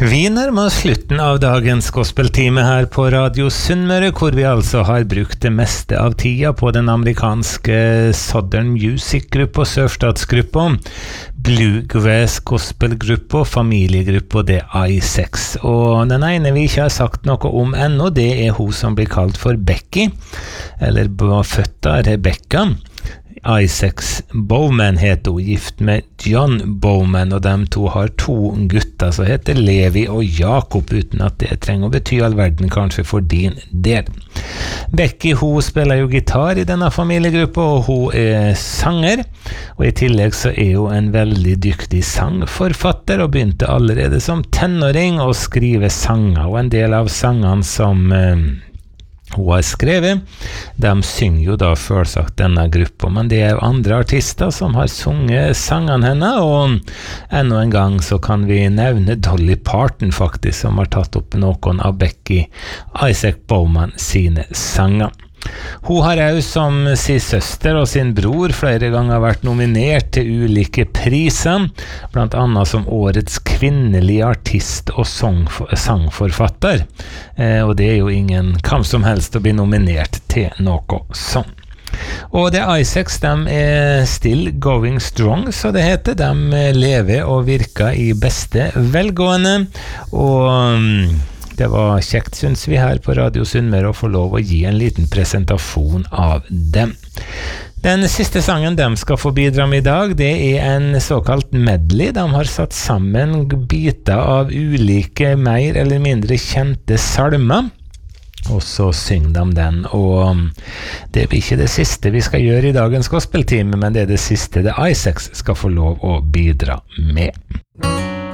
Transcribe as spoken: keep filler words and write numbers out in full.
Vi nærmer oss slutten av dagens gospeltime her på Radio Sunnmøre, hvor vi altså har brukt det meste av tida på den amerikanske Southern Music-gruppa, sørstatsgruppa, Bluegrass gospelgruppa, familiegruppa, det er I seks. Og den ene vi ikke har sagt noe om ennå, det er hun som blir kalt for Becky, eller var født av Rebecca. I seks Bowman heter hun, gift med John Bowman, og de to har to gutter som heter Levi og Jakob, uten at det trenger å bety all verden kanskje for din del. Becky, hun spiller jo gitar i denne familiegruppa, og hun er sanger, og i tillegg så er hun en veldig dyktig sangforfatter, og begynte allerede som tenåring å skrive sanger, og en del av sangene som eh, hun har skrevet, de synger jo da førsagt denne gruppa, men det er jo andre artister som har sunget sangene henne, og enda en gang så kan vi nevne Dolly Parton faktisk, som har tatt opp noen av Becky Isaac Bowman sine sanger. Hun har jo som sin søster og sin bror flere ganger vært nominert til ulike priser, blant annet som årets kvinnelige artist og sangforfatter, eh, og det er jo ingen kamp som helst å bli nominert til noe sånn. Og det I seks, de er still going strong, så det heter. De lever og virker i beste velgående, og det var kjekt, synes vi, her på Radio Sunnmøre å få lov å gi en liten presentasjon av dem. Den siste sangen de skal få bidra med i dag, det er en såkalt medley. De har satt sammen biter av ulike mer eller mindre kjente salmer, og så synger de den, og det blir ikke det siste vi skal gjøre i dagens gospeltime, men det er det siste det I seks skal få lov å bidra med.